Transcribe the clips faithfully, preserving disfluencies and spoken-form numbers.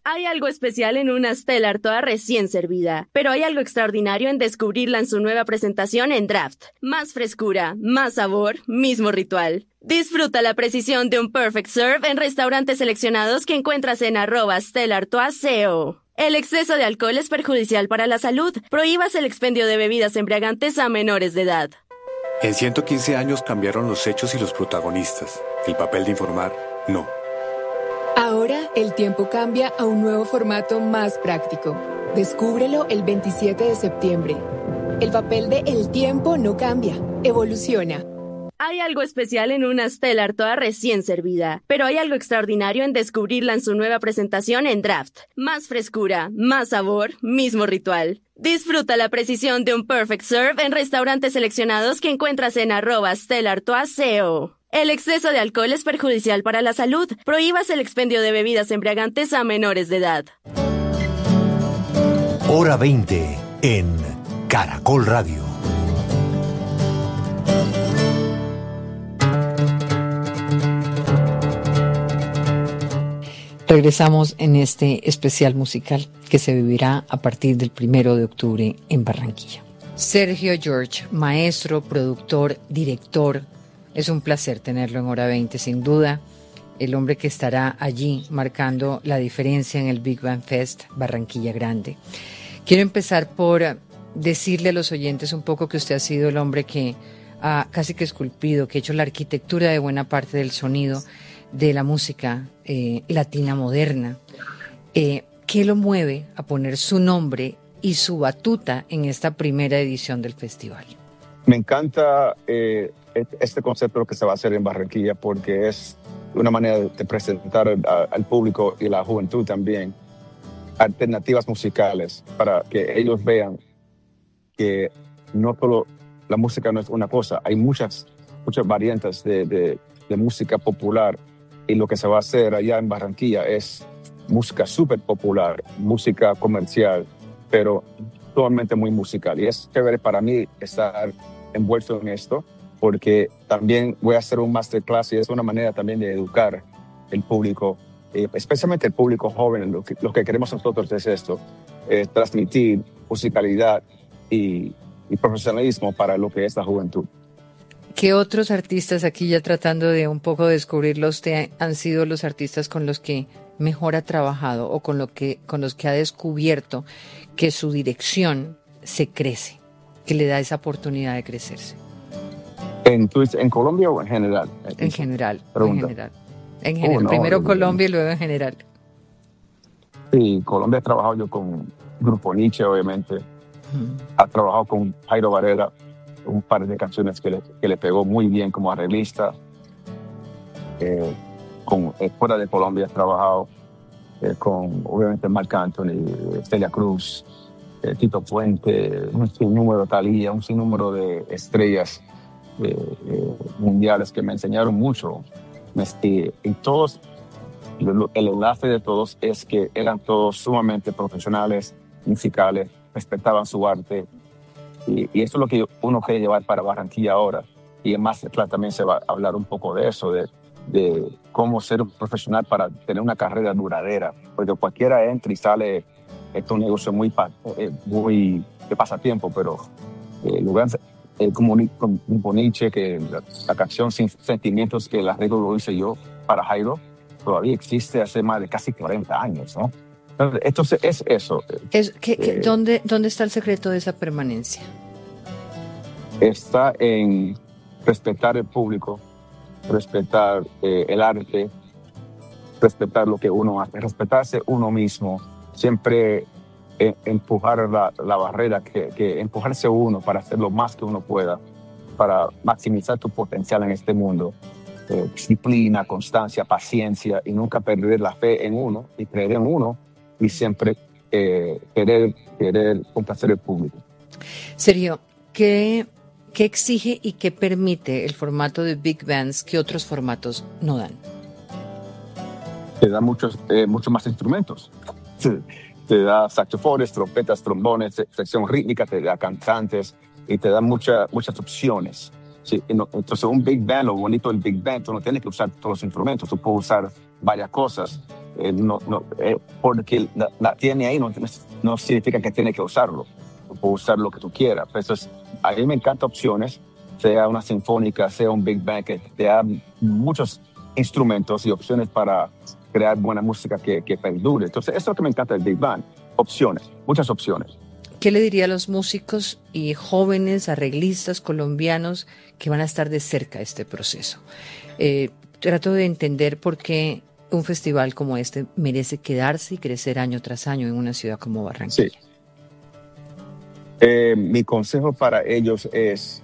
Hay algo especial en una Stellar toda recién servida, pero hay algo extraordinario en descubrirla en su nueva presentación en Draft. Más frescura, más sabor, mismo ritual. Disfruta la precisión de un Perfect Serve en restaurantes seleccionados que encuentras en arroba Stellar Toa C O. El exceso de alcohol es perjudicial para la salud. Prohíbas el expendio de bebidas embriagantes a menores de edad. En ciento quince años cambiaron los hechos y los protagonistas. El papel de informar, no. Ahora el tiempo cambia a un nuevo formato más práctico. Descúbrelo el veintisiete de septiembre. El papel de El Tiempo no cambia, evoluciona. Hay algo especial en una Stellar toda recién servida, pero hay algo extraordinario en descubrirla en su nueva presentación en Draft. Más frescura, más sabor, mismo ritual. Disfruta la precisión de un Perfect Serve en restaurantes seleccionados que encuentras en arroba Stellar Toa C O. El exceso de alcohol es perjudicial para la salud. Prohíbas el expendio de bebidas embriagantes a menores de edad. Hora veinte en Caracol Radio. Regresamos en este especial musical que se vivirá a partir del primero de octubre en Barranquilla. Sergio George, maestro, productor, director. Es un placer tenerlo en Hora veinte, sin duda. El hombre que estará allí marcando la diferencia en el Big Band Fest Barranquilla Grande. Quiero empezar por decirle a los oyentes un poco que usted ha sido el hombre que ha casi que esculpido, que ha hecho la arquitectura de buena parte del sonido de la música eh, latina moderna. Eh, ¿Qué lo mueve a poner su nombre y su batuta en esta primera edición del festival? Me encanta eh, este concepto que se va a hacer en Barranquilla porque es una manera de presentar a, al público y a la juventud también alternativas musicales para que ellos vean que no solo la música no es una cosa, hay muchas, muchas variantes de, de, de música popular y lo que se va a hacer allá en Barranquilla es música súper popular, música comercial, pero totalmente muy musical. Y es chévere para mí estar envuelto en esto, porque también voy a hacer un masterclass y es una manera también de educar el público, eh, especialmente el público joven. Lo que, lo que queremos nosotros es esto, eh, transmitir musicalidad y, y profesionalismo para lo que es la juventud. ¿Qué otros artistas, aquí ya tratando de un poco descubrirlo, usted han sido los artistas con los que mejor ha trabajado o con, lo que, con los que ha descubierto que su dirección se crece, que le da esa oportunidad de crecerse? ¿En, en Colombia o en general? En general, Pregunta. en general. En general. Oh, no, Primero no, Colombia y luego en general. Sí, Colombia ha trabajado yo con Grupo Nietzsche, obviamente. Hmm. Ha trabajado con Jairo Varela, un par de canciones que le, que le pegó muy bien como arreglista. Eh, con, eh, fuera de Colombia he trabajado eh, con, obviamente, Marc Anthony, Celia Cruz, eh, Tito Puente, un sinnúmero de Thalía, un sinnúmero de estrellas eh, eh, mundiales que me enseñaron mucho. Y, y todos, el enlace de todos es que eran todos sumamente profesionales, musicales, respetaban su arte. Y, y eso es lo que uno quiere llevar para Barranquilla ahora. Y en Masterclass también se va a hablar un poco de eso, de, de cómo ser un profesional para tener una carrera duradera. Porque cualquiera entra y sale, esto es un negocio muy, muy de pasatiempo, pero eh, lugar, eh, como con Nietzsche, que la, la canción Sin Sentimientos, que el arreglo lo hice yo para Jairo, todavía existe hace más de casi cuarenta años, ¿no? Entonces es eso. Es, ¿qué, qué, eh, ¿dónde, ¿Dónde está el secreto de esa permanencia? Está en respetar el público, respetar eh, el arte, respetar lo que uno hace, respetarse uno mismo, siempre eh, empujar la, la barrera, que, que empujarse uno para hacer lo más que uno pueda, para maximizar tu potencial en este mundo. Eh, disciplina, constancia, paciencia y nunca perder la fe en uno y creer en uno. Y siempre eh, querer, querer complacer al público. Sergio, ¿qué, ¿qué exige y qué permite el formato de Big Bands que otros formatos no dan? Te da muchos, eh, muchos más instrumentos. Te, te da saxofones, trompetas, trombones, sección rítmica, te da cantantes y te da mucha, muchas opciones. Sí, entonces un Big Band, lo bonito del Big Band, tú no tienes que usar todos los instrumentos, tú puedes usar varias cosas Eh, no, no, eh, porque la, la tiene ahí no, no significa que tiene que usarlo, o usar lo que tú quieras. Entonces, a mí me encantan opciones, sea una sinfónica, sea un big band, que te da muchos instrumentos y opciones para crear buena música que, que perdure. Entonces, eso es lo que me encanta del big band, opciones, muchas opciones. ¿Qué le diría a los músicos y jóvenes arreglistas colombianos que van a estar de cerca este proceso? Eh, trato de entender por qué un festival como este merece quedarse y crecer año tras año en una ciudad como Barranquilla. Sí. Eh, mi consejo para ellos es,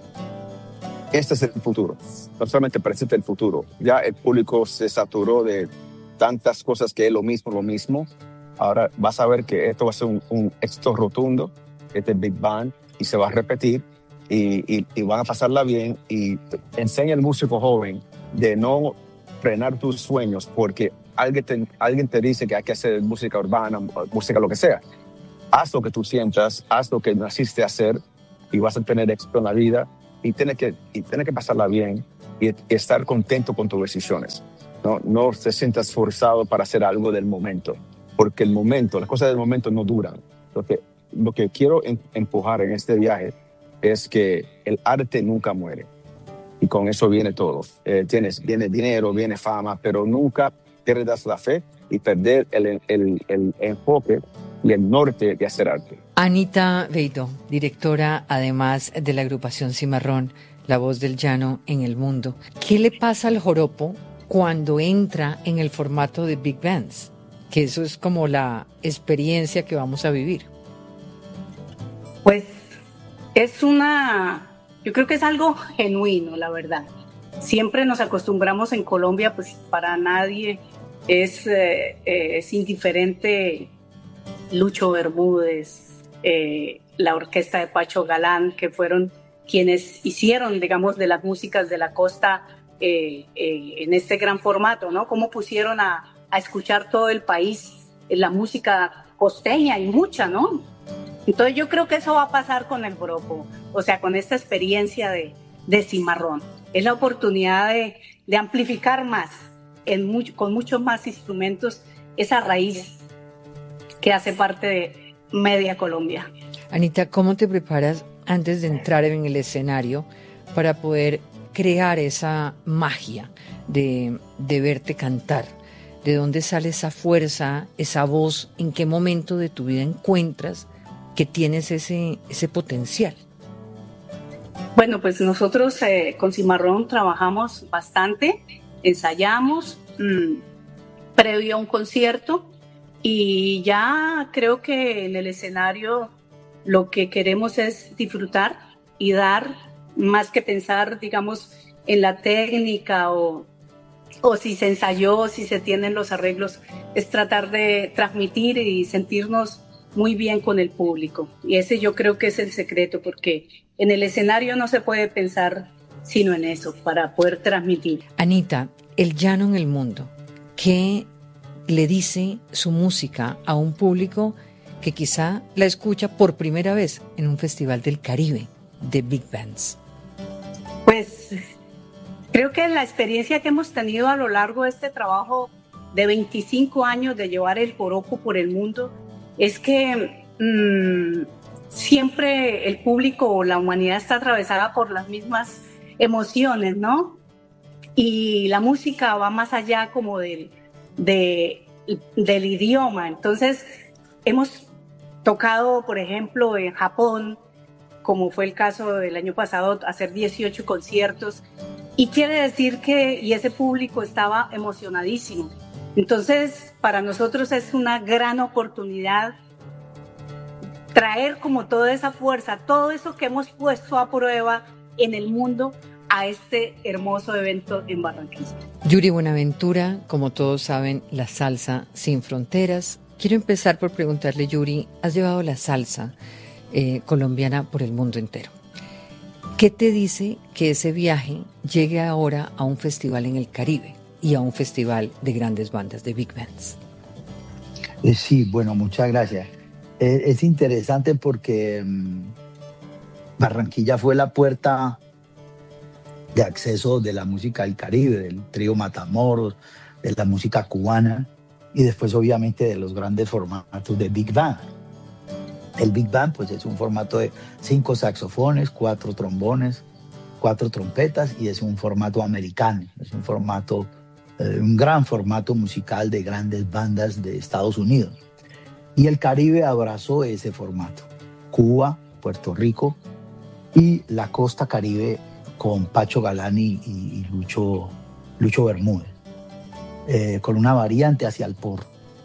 este es el futuro, no solamente presente el futuro. Ya el público se saturó de tantas cosas que es lo mismo, lo mismo. Ahora vas a ver que esto va a ser un, un éxito rotundo, este Big Band, y se va a repetir y, y, y van a pasarla bien. Y enseña al músico joven de no frenar tus sueños porque alguien te, alguien te dice que hay que hacer música urbana, música lo que sea. Haz lo que tú sientas, haz lo que naciste a hacer y vas a tener éxito en la vida y tienes que, y tienes que pasarla bien y, y estar contento con tus decisiones. No, no te sientas forzado para hacer algo del momento, porque el momento, las cosas del momento no duran. Lo que, lo que quiero en, empujar en este viaje es que el arte nunca muere. Y con eso viene todo. Eh, tienes, viene dinero, viene fama, pero nunca pierdas la fe y perder el, el, el enfoque y el norte de hacer arte. Anita Beidó, directora además de la agrupación Cimarrón, La Voz del Llano en el Mundo. ¿Qué le pasa al joropo cuando entra en el formato de Big Bands? Que eso es como la experiencia que vamos a vivir. Pues es una... Yo creo que es algo genuino, la verdad. Siempre nos acostumbramos en Colombia, pues para nadie es, eh, eh, es indiferente Lucho Bermúdez, eh, la orquesta de Pacho Galán, que fueron quienes hicieron, digamos, de las músicas de la costa eh, eh, en este gran formato, ¿no? Cómo pusieron a, a escuchar todo el país la música costeña y mucha, ¿no? Entonces yo creo que eso va a pasar con el joropo, o sea, con esta experiencia de, de Cimarrón. Es la oportunidad de, de amplificar más, en mucho, con muchos más instrumentos, esa raíz que hace parte de Media Colombia. Anita, ¿cómo te preparas antes de entrar en el escenario para poder crear esa magia de, de verte cantar? ¿De dónde sale esa fuerza, esa voz? ¿En qué momento de tu vida encuentras que tienes ese, ese potencial? Bueno, pues nosotros eh, con Cimarrón trabajamos bastante, ensayamos mmm, previo a un concierto y ya creo que en el escenario lo que queremos es disfrutar y dar, más que pensar, digamos, en la técnica o, o si se ensayó, si se tienen los arreglos, es tratar de transmitir y sentirnos muy bien con el público. Y ese yo creo que es el secreto, porque en el escenario no se puede pensar sino en eso, para poder transmitir. Anita, el llano en el mundo, ¿qué le dice su música a un público que quizá la escucha por primera vez en un festival del Caribe de Big Bands? Pues creo que la experiencia que hemos tenido a lo largo de este trabajo de veinticinco años de llevar el joropo por el mundo es que mmm, siempre el público o la humanidad está atravesada por las mismas emociones, ¿no? Y la música va más allá como del, de, del idioma. Entonces, hemos tocado, por ejemplo, en Japón, como fue el caso del año pasado, hacer dieciocho conciertos. Y quiere decir que, y ese público estaba emocionadísimo. Entonces, para nosotros es una gran oportunidad traer como toda esa fuerza, todo eso que hemos puesto a prueba en el mundo a este hermoso evento en Barranquilla. Yuri Buenaventura, como todos saben, la salsa sin fronteras. Quiero empezar por preguntarle, Yuri, has llevado la salsa eh, colombiana por el mundo entero. ¿Qué te dice que ese viaje llegue ahora a un festival en el Caribe y a un festival de grandes bandas, de big bands? Eh, sí, bueno, muchas gracias. Eh, es interesante porque um, Barranquilla fue la puerta de acceso de la música del Caribe, del trío Matamoros, de la música cubana. y después obviamente de los grandes formatos de Big Band. El Big Band pues es un formato de cinco saxofones, cuatro trombones, cuatro trompetas, y es un formato americano, es un formato, eh, un gran formato musical de grandes bandas de Estados Unidos. Y el Caribe abrazó ese formato. Cuba, Puerto Rico y la costa Caribe con Pacho Galán y, y Lucho, Lucho Bermúdez, eh, con una variante hacia el porro.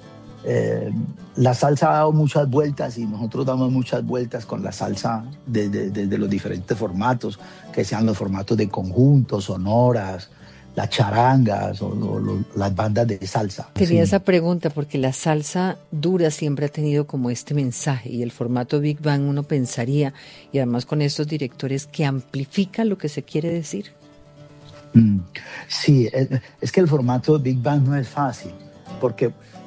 Eh, la salsa ha dado muchas vueltas y nosotros damos muchas vueltas con la salsa desde, desde los diferentes formatos, que sean los formatos de conjuntos, sonoras, las charangas o, o los, las bandas de salsa. Tenía sí. esa pregunta porque la salsa dura siempre ha tenido como este mensaje, y el formato Big Band uno pensaría, y además con estos directores, que amplifica lo que se quiere decir. Mm, sí, es, es que el formato Big Band no es fácil, porque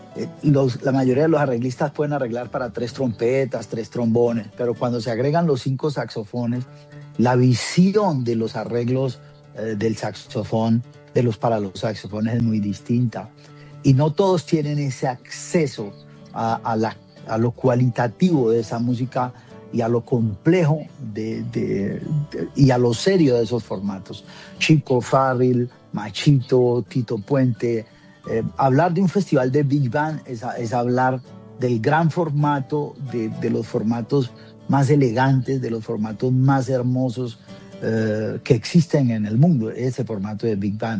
Los, la mayoría de los arreglistas pueden arreglar para tres trompetas, tres trombones, pero cuando se agregan los cinco saxofones, la visión de los arreglos eh, del saxofón, de los para los saxofones, es muy distinta. Y no todos tienen ese acceso a, a, la, a lo cualitativo de esa música y a lo complejo de, de, de, y a lo serio de esos formatos. Chico Farrell, Machito, Tito Puente. Eh, hablar de un festival de Big Band es, es hablar del gran formato, de, de los formatos más elegantes, de los formatos más hermosos eh, que existen en el mundo, ese formato de Big Band.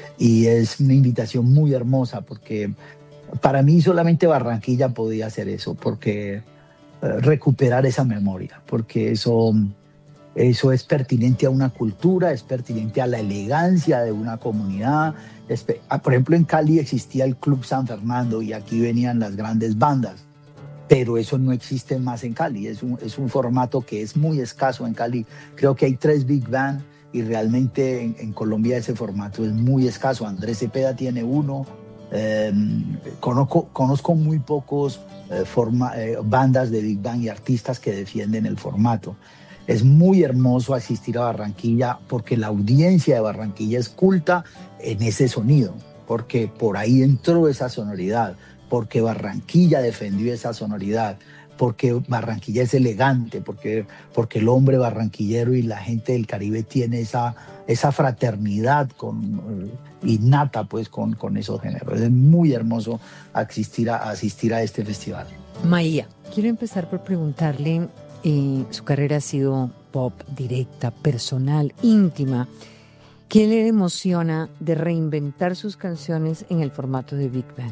Y es una invitación muy hermosa, porque para mí solamente Barranquilla podía hacer eso, porque eh, recuperar esa memoria, porque eso, eso es pertinente a una cultura, es pertinente a la elegancia de una comunidad. Por ejemplo, en Cali existía el Club San Fernando y aquí venían las grandes bandas, pero eso no existe más en Cali. Es un, es un formato que es muy escaso en Cali. Creo que hay tres Big Band y realmente en, en Colombia ese formato es muy escaso. Andrés Cepeda tiene uno. Eh, conozco, conozco muy pocos eh, forma, eh, bandas de Big Band y artistas que defienden el formato. Es muy hermoso asistir a Barranquilla porque la audiencia de Barranquilla es culta en ese sonido, porque por ahí entró esa sonoridad, porque Barranquilla defendió esa sonoridad, porque Barranquilla es elegante, porque, porque el hombre barranquillero y la gente del Caribe tiene esa, esa fraternidad con, innata pues, con, con esos géneros. Es muy hermoso asistir a, asistir a este festival. Maía, quiero empezar por preguntarle... Eh, su carrera ha sido pop, directa, personal, íntima. ¿Qué le emociona de reinventar sus canciones en el formato de Big Band?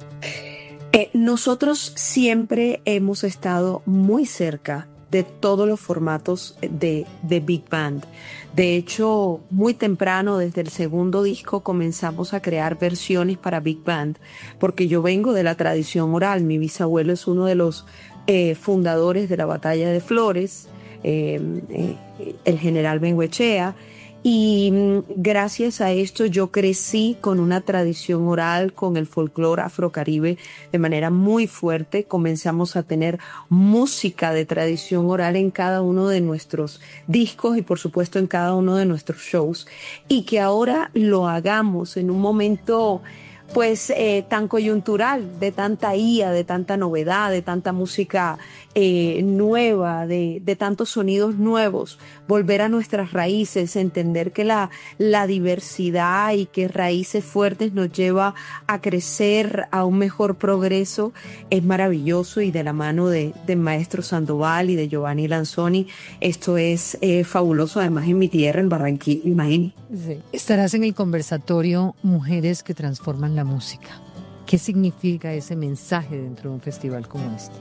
Eh, nosotros siempre hemos estado muy cerca de todos los formatos de, de Big Band. De hecho, muy temprano, desde el segundo disco, comenzamos a crear versiones para Big Band, porque yo vengo de la tradición oral. Mi bisabuelo es uno de los Eh, fundadores de la Batalla de Flores, eh, eh, el general Bengoechea, y mm, gracias a esto yo crecí con una tradición oral, con el folclore afrocaribe de manera muy fuerte. Comenzamos a tener música de tradición oral en cada uno de nuestros discos y por supuesto en cada uno de nuestros shows, y que ahora lo hagamos en un momento pues eh, tan coyuntural, de tanta I A, de tanta novedad, de tanta música eh, nueva, de, de tantos sonidos nuevos, volver a nuestras raíces, entender que la, la diversidad y que raíces fuertes nos lleva a crecer, a un mejor progreso, es maravilloso, y de la mano de, de Maestro Sandoval y de Giovanni Lanzoni, esto es eh, fabuloso, además en mi tierra, en Barranquilla, imagínate. Sí. Estarás en el conversatorio Mujeres que Transforman la Música. ¿Qué significa ese mensaje dentro de un festival como este?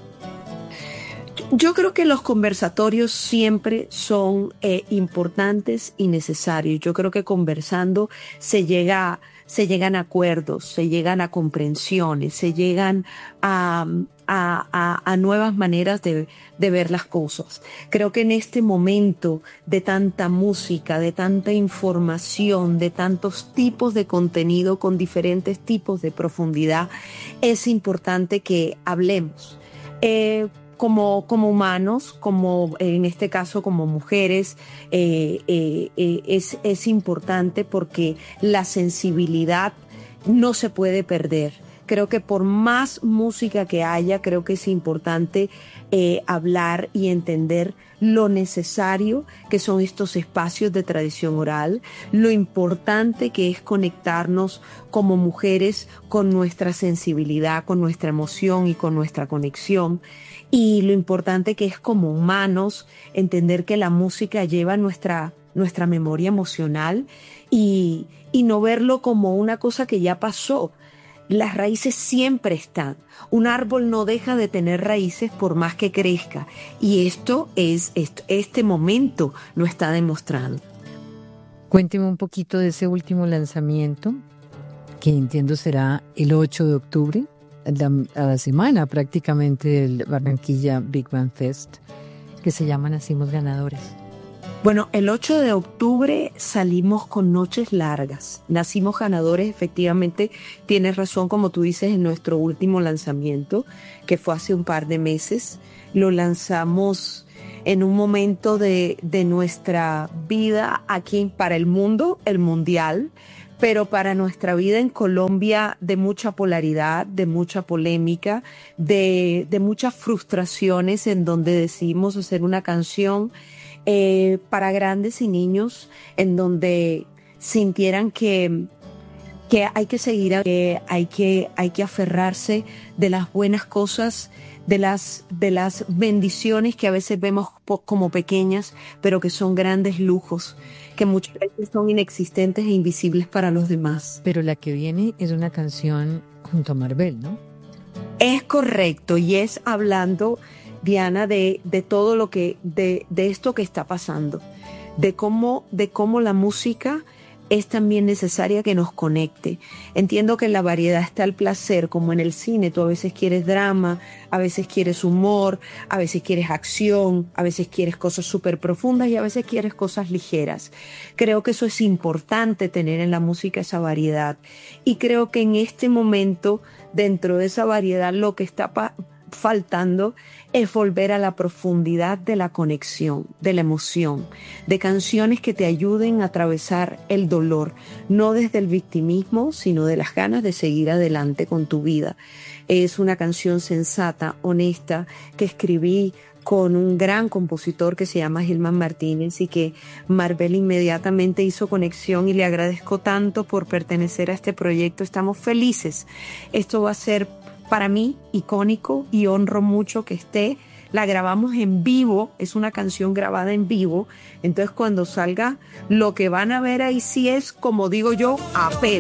Yo creo que los conversatorios siempre son eh, importantes y necesarios. Yo creo que conversando se llega, se llegan a acuerdos, se llegan a comprensiones, se llegan a, a, a, a nuevas maneras de, de ver las cosas. Creo que en este momento de tanta música, de tanta información, de tantos tipos de contenido con diferentes tipos de profundidad, es importante que hablemos. Eh, Como, como humanos, como en este caso como mujeres, eh, eh, eh, es, es importante porque la sensibilidad no se puede perder. creo que por más música que haya, creo que es importante eh, hablar y entender lo necesario que son estos espacios de tradición oral, lo importante que es conectarnos como mujeres con nuestra sensibilidad, con nuestra emoción y con nuestra conexión, y lo importante que es como humanos entender que la música lleva nuestra, nuestra memoria emocional y, y no verlo como una cosa que ya pasó. Las raíces siempre están. Un árbol no deja de tener raíces por más que crezca. Y esto es, esto, este momento lo está demostrando. Cuénteme un poquito de ese último lanzamiento, que entiendo será el ocho de octubre, la, a la semana prácticamente del Barranquilla Big Band Fest, que se llama Nacimos Ganadores. Bueno, el ocho de octubre salimos con noches largas. Nacimos Ganadores, efectivamente, tienes razón, como tú dices, en nuestro último lanzamiento, que fue hace un par de meses. Lo lanzamos en un momento de, de nuestra vida aquí para el mundo, el mundial, pero para nuestra vida en Colombia de mucha polaridad, de mucha polémica, de, de muchas frustraciones, en donde decidimos hacer una canción Eh, para grandes y niños, en donde sintieran que, que hay que seguir, que hay que, hay que aferrarse de las buenas cosas, de las, de las bendiciones que a veces vemos como pequeñas, pero que son grandes lujos, que muchas veces son inexistentes e invisibles para los demás. Pero la que viene es una canción junto a Marvel, ¿no? Es correcto, y es hablando, Diana, de, de todo lo que, de, de esto que está pasando, de cómo, de cómo la música es también necesaria que nos conecte. Entiendo que en la variedad está el placer, como en el cine, tú a veces quieres drama, a veces quieres humor, a veces quieres acción, a veces quieres cosas súper profundas y a veces quieres cosas ligeras. Creo que eso es importante, tener en la música esa variedad, y creo que en este momento, dentro de esa variedad, lo que está pa- faltando es volver a la profundidad de la conexión, de la emoción, de canciones que te ayuden a atravesar el dolor, no desde el victimismo, sino de las ganas de seguir adelante con tu vida. Es una canción sensata, honesta, que escribí con un gran compositor que se llama Gilman Martínez, y que Marvel inmediatamente hizo conexión, y le agradezco tanto por pertenecer a este proyecto. Estamos felices. Esto va a ser para mí icónico y honro mucho que esté. La grabamos en vivo, es una canción grabada en vivo, entonces cuando salga lo que van a ver ahí sí es, como digo yo, a pelo.